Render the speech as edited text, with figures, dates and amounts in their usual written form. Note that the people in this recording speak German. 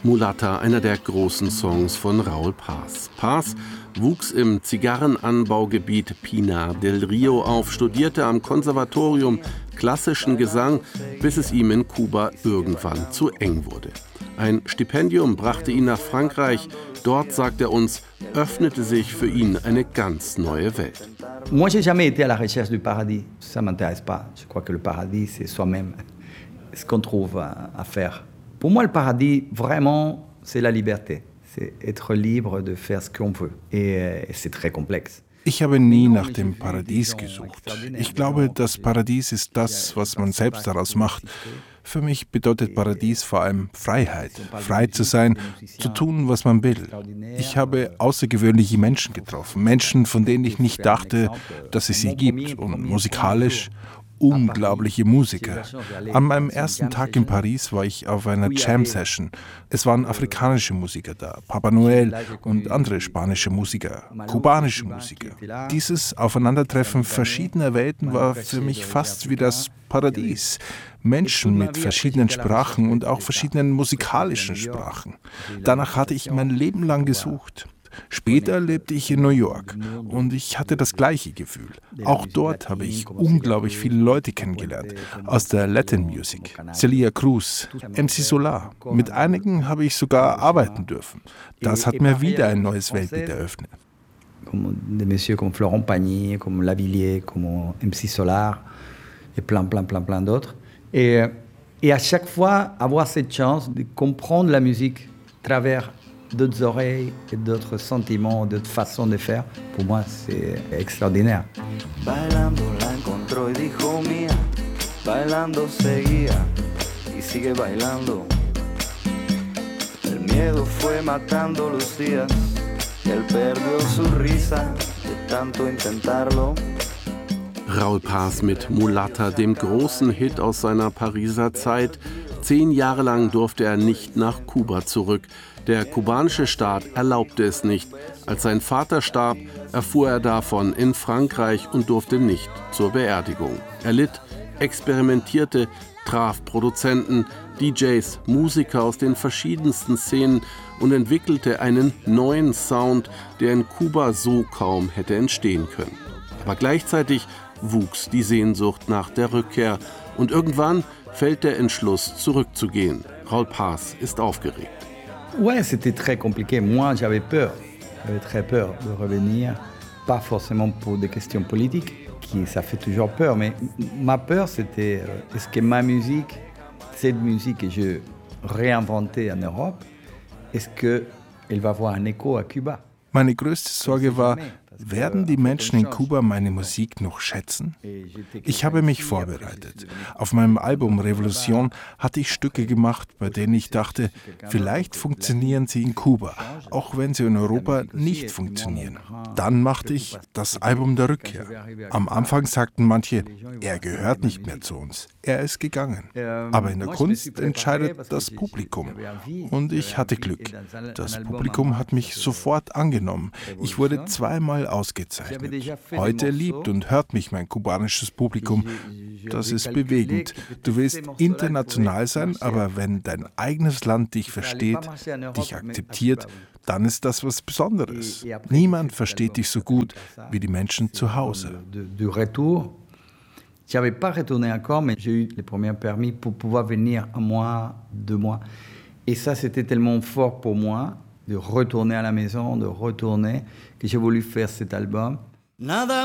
Mulatta, einer der großen Songs von Raúl Paz. Paz wuchs im Zigarrenanbaugebiet Pinar del Río auf, studierte am Konservatorium klassischen Gesang, bis es ihm in Kuba irgendwann zu eng wurde. Ein Stipendium brachte ihn nach Frankreich. Dort, sagt er uns, öffnete sich für ihn eine ganz neue Welt. Moi, j'ai jamais été à la recherche du paradis. Ça m'intéresse pas. Je crois que le paradis, c'est soi-même. Ce qu'on trouve à faire. Pour moi, le paradis, vraiment, c'est la liberté. C'est être libre de faire ce qu'on veut. Et c'est très complexe. Ich habe nie nach dem Paradies gesucht. Ich glaube, das Paradies ist das, was man selbst daraus macht. Für mich bedeutet Paradies vor allem Freiheit. Frei zu sein, zu tun, was man will. Ich habe außergewöhnliche Menschen getroffen. Menschen, von denen ich nicht dachte, dass es sie gibt. Und musikalisch unglaubliche Musiker. An meinem ersten Tag in Paris war ich auf einer Jam-Session. Es waren afrikanische Musiker da, Papa Noel und andere spanische Musiker, kubanische Musiker. Dieses Aufeinandertreffen verschiedener Welten war für mich fast wie das Paradies. Menschen mit verschiedenen Sprachen und auch verschiedenen musikalischen Sprachen. Danach hatte ich mein Leben lang gesucht. Später lebte ich in New York und ich hatte das gleiche Gefühl. Auch dort habe ich unglaublich viele Leute kennengelernt, aus der Latin Music, Celia Cruz, MC Solar. Mit einigen habe ich sogar arbeiten dürfen. Das hat mir wieder ein neues Weltbild eröffnet. Des messieurs comme Florent Pagny, comme Lavilliers, comme MC Solar et plein d'autres. Et à chaque fois, avoir cette chance de comprendre la musique à travers d'autres oreilles et d'autres sentiments, d'autres façons de faire, pour moi, c'est extraordinaire. Bailando la encontró y dijo mía, bailando seguía y sigue bailando. El miedo fue matando los días y él perdió su risa de tanto intentarlo. Raúl Paz mit Mulatta, dem großen Hit aus seiner Pariser Zeit. 10 Jahre lang durfte er nicht nach Kuba zurück. Der kubanische Staat erlaubte es nicht. Als sein Vater starb, erfuhr er davon in Frankreich und durfte nicht zur Beerdigung. Er litt, experimentierte, traf Produzenten, DJs, Musiker aus den verschiedensten Szenen und entwickelte einen neuen Sound, der in Kuba so kaum hätte entstehen können. Aber gleichzeitig wuchs die Sehnsucht nach der Rückkehr und irgendwann fällt der Entschluss, zurückzugehen. Raúl Paz ist aufgeregt. Ouais, c'était très compliqué. Moi, j'avais peur. J'avais très peur de revenir. Pas forcément pour des questions politiques, qui ça fait toujours peur, mais ma peur, c'était est-ce que ma musique, cette musique que je réinventée en Europe, est-ce qu'elle va avoir un écho à Cuba? Meine größte Sorge war, werden die Menschen in Kuba meine Musik noch schätzen? Ich habe mich vorbereitet. Auf meinem Album Revolution hatte ich Stücke gemacht, bei denen ich dachte, vielleicht funktionieren sie in Kuba, auch wenn sie in Europa nicht funktionieren. Dann machte ich das Album der Rückkehr. Am Anfang sagten manche, er gehört nicht mehr zu uns, er ist gegangen. Aber in der Kunst entscheidet das Publikum. Und ich hatte Glück. Das Publikum hat mich sofort angenommen. Ich wurde 2-mal ausgezeichnet. Heute liebt und hört mich mein kubanisches Publikum. Das ist bewegend. Du willst international sein, aber wenn dein eigenes Land dich versteht, dich akzeptiert, dann ist das was Besonderes. Niemand versteht dich so gut wie die Menschen zu Hause. Je n'avais pas retourné encore, mais j'ai eu les premiers permis pour pouvoir venir 1 mois, 2 mois. Et ça, c'était tellement fort pour moi de retourner à la maison, de retourner, que j'ai voulu faire cet album.